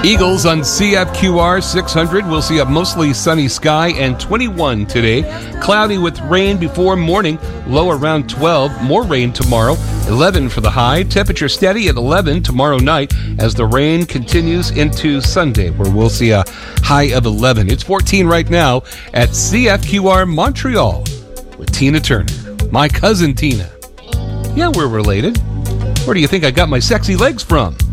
Eagles on CFQR 600. We'll see a mostly sunny sky and 21 today. Cloudy with rain before morning, low around 12. More rain tomorrow, 11 for the high. Temperature steady at 11 tomorrow night as the rain continues into Sunday, where we'll see a high of 11. It's 14 right now at CFQR Montreal with Tina Turner, my cousin Tina. Yeah, we're related. Where do you think I got my sexy legs from?